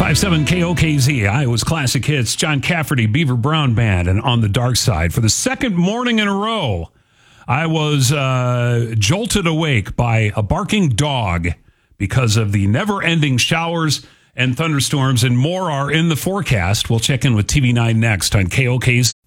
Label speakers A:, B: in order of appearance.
A: 105.7 KOKZ, Iowa's Classic Hits, John Cafferty, Beaver Brown Band, and On the Dark Side. For the second morning in a row, I was jolted awake by a barking dog because of the never-ending showers and thunderstorms, and more are in the forecast. We'll check in with TV9 next on KOKZ.